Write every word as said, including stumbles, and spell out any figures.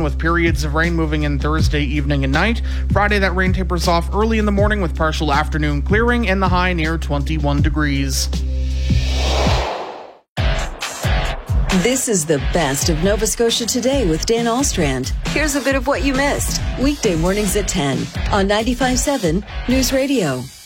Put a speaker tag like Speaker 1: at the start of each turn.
Speaker 1: season, with periods of rain moving in Thursday evening and night. Friday, that rain tapers off early in the morning with partial afternoon clearing and the high near twenty-one degrees.
Speaker 2: This is the best of Nova Scotia Today with Dan Alstrand. Here's a bit of what you missed. Weekday mornings at ten on ninety-five point seven News Radio.